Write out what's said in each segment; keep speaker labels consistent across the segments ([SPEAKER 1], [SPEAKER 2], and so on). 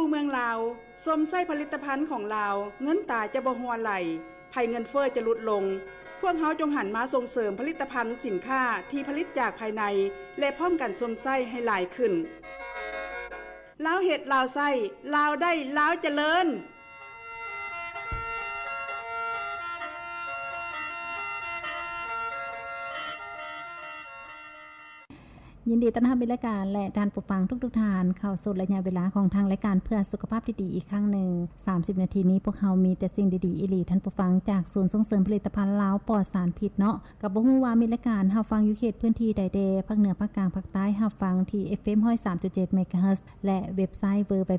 [SPEAKER 1] สู่เมืองลาวสมไส้ผลิตภัณฑ์ของลาวเงินตาจะบ่หัวไหลภัยเงินเฟ้อจะลดลงพวกเฮาจงหันมาส่งเสริมผลิตภัณฑ์สินค้าที่ผลิตจากภายในและพร้อมกันสมไส้ให้หลายขึ้นลาวเฮ็ดลาวไส้ลาวได้ลาวเจริญ
[SPEAKER 2] ยินดีต้อนรับในรายการและท่านผู้ฟังทุกท่านเข้าสู่ระยะเวลาของทางรายการเพื่อสุขภาพที่ดีอีกครั้งหนึ่ง30นาทีนี้พวกเรามีแต่สิ่งดีๆอีหลีท่านผู้ฟังจากศูนย์ส่งเสริมผลิตภัณฑ์ลาวปลอดสารพิษเนาะก็บ่ฮู้ว่ามีรายการเฮาฟังอยู่เขตพื้นที่ใดเดภาคเหนือภาคกลางภาคใต้เฮาฟังที่ FM 103.7 MHz และเว็บไซต์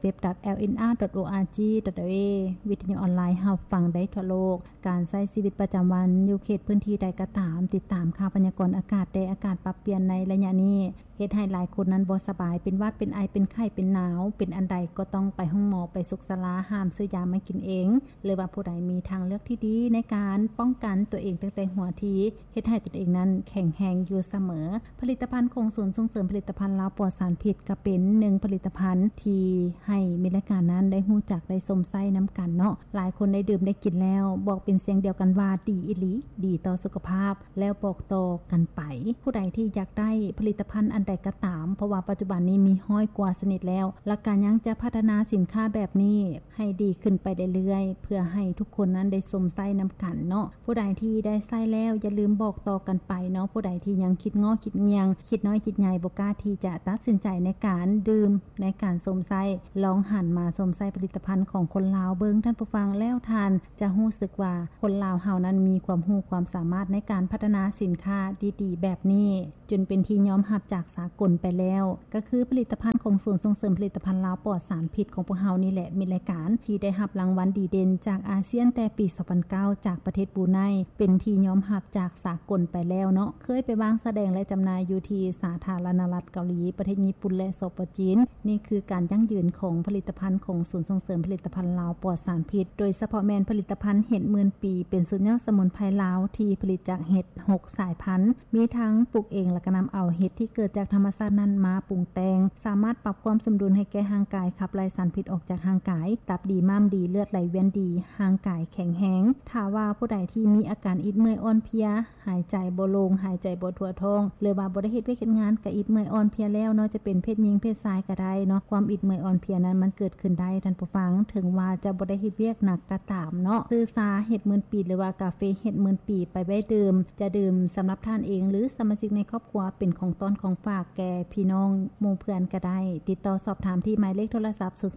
[SPEAKER 2] www.lnr.org.ua วิทยุออนไลน์เฮาฟังได้ทั่วโลกการใช้ชีวิตประจำวันอยู่เขตพื้นที่ใดก็ตามติดตามข่าวพยากรณ์อากาศอากาศปรับเปลี่ยนในระยะนี้เฮ็ดให้หลายคนนั้นบ่สบายเป็นหวัดเป็นไอเป็นไข้เป็นหนาวเป็นอันใดก็ต้องไปห้องหมอไปสุขศาลาห้ามซื้อยามากินเองหรือว่าผู้ใดมีทางเลือกที่ดีในการป้องกันตัวเองตั้งแต่หัวทีเฮ็ดให้ตนเองนั้นแข็งแรงอยู่เสมอผลิตภัณฑ์ของศูนย์ส่งเสริมผลิตภัณฑ์ลาวปลอดสารพิษก็เป็น1ผลิตภัณฑ์ที่ให้มีรายการนั้นได้ฮู้จักได้สมไส้นํากันเนาะหลายคนได้ดื่มได้กินแล้วบอกเป็นเสียงเดียวกันว่าดีอีหลีดีต่อสุขภาพแล้วบอกต่อกันไปผู้ใดที่อยากได้ผลิตภัณฑ์อันใดก็ตามเพราะว่าปัจจุบันนี้มีห้อยกว่าสนิทแล้วและการยังจะพัฒนาสินค้าแบบนี้ให้ดีขึ้นไปเรื่อยๆเพื่อให้ทุกคนนั้นได้สมไส้นํากันเนาะผู้ใดที่ได้ไส้แล้วอย่าลืมบอกต่อกันไปเนาะผู้ใดที่ยังคิดง้อคิดเงียงคิดน้อยคิดใหญ่บ่กล้าที่จะตัดสินใจในการดื่มในการสมไส้ลองหันมาสมไส้ผลิตภัณฑ์ของคนลาวเบิ่งท่านผู้ฟังแล้วทานจะรู้สึกว่าคนลาวเฮานั้นมีความรู้ความสามารถในการพัฒนาสินค้าดีๆแบบนี้จนเป็นที่ยอมรับจากสากลไปแล้วก็คือผลิตภัณฑ์ของศูนย์ส่งเสริมผลิตภัณฑ์ลาวปลอดสารพิษของพวกเฮานี่แหละมีรายการที่ได้รับรางวัลดีเด่นจากอาเซียนแต่ปี2009จากประเทศบรูไนเป็นที่ยอมรับจากสากลไปแล้วเนาะเคยไปวางแสดงและจำหน่ายอยู่ที่สาธารณรัฐเกาหลีประเทศญี่ปุ่นและสปป.จีนนี่คือการยั่งยืนของผลิตภัณฑ์ของศูนย์ส่งเสริมผลิตภัณฑ์ลาวปลอดสารพิษโดยเฉพาะแม่นผลิตภัณฑ์เห็ดหมื่นปีเป็นสุดยอดสมุนไพรลาวที่ผลิตจากเห็ด6สายพันธุ์มีทั้งปลูกเองและก็นําเอาเห็ดที่เกิดจากธรรมชาตินั้นมาปรุงแต่งสามารถปรับความสมดุลให้แก่ร่างกายขับไล่สารพิษออกจากร่างกายตับดีม้ามดีเลือดไหลเวียนดีร่างกายแข็งแรงถ้าว่าผู้ใดที่มีอาการอิดเมื่อยอ่อนเพลียหายใจบ่โล่งหายใจบ่ทั่วท้องหรือว่าบ่ได้เฮ็ดเวียกเฮ็ดงานก็อิดเมื่อยอ่อนเพลียแล้วเนาะจะเป็นเพศหญิงเพศชายก็ได้เนาะความอิดเมื่อยอ่อนเพลียนั้นมันเกิดขึ้นได้ท่านผู้ฟังถึงว่าจะบ่ได้เฮ็ดเวียกหนักก็ตามเนาะซื้อซาเฮ็ดหมื่นปีหรือว่ากาแฟเฮ็ดหมื่นปีไปไว้ดื่มจะดื่มสำหรับท่านเองหรือสมาชิกในครอบครัวเป็นของต้นของฝากแก่พี่น้องหมู่เพื่อนก็ได้ติดต่อสอบถามที่หมายเลขโทรศัพท์02055704709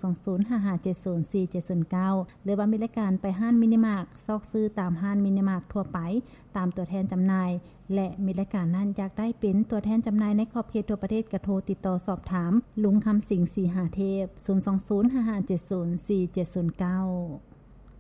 [SPEAKER 2] หรือว่ามีรายการไปห้านมินิมาร์ทซอกซื้อตามห้านมินิมาร์ททั่วไปตามตัวแทนจำหน่ายและมีรายการนั้นอยากได้เป็นตัวแทนจำหน่ายในขอบเขตทั่วประเทศก็โทรติดต่อสอบถามลุงคำสิงห์สีหาเทพ02055704709